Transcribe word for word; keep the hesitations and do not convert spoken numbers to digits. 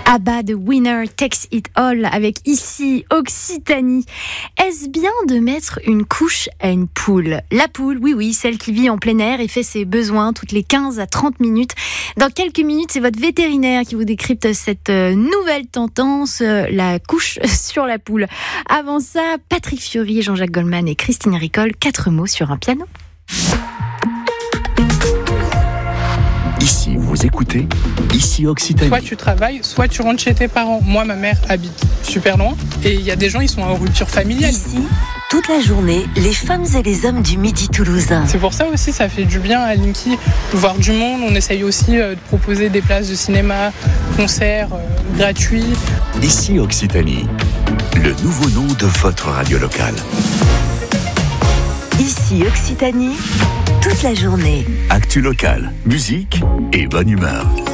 Abba de Winner Takes It All avec ici Occitanie. Est-ce bien de mettre une couche à une poule ? La poule, oui oui, celle qui vit en plein air et fait ses besoins toutes les quinze à trente minutes. Dans quelques minutes, c'est votre vétérinaire qui vous décrypte cette nouvelle tendance, la couche sur la poule. Avant ça, Patrick Fiori, Jean-Jacques Goldman et Christine Ricol, quatre mots sur un piano. Ici, vous écoutez, ici Occitanie. Soit tu travailles, soit tu rentres chez tes parents. Moi, ma mère habite super loin et il y a des gens, ils sont en rupture familiale. Ici, toute la journée, les femmes et les hommes du Midi toulousain. C'est pour ça aussi, ça fait du bien à Linky de voir du monde. On essaye aussi de proposer des places de cinéma, concerts euh, gratuits. Ici Occitanie, le nouveau nom de votre radio locale. Ici Occitanie, toute la journée. Actu locale, musique et bonne humeur.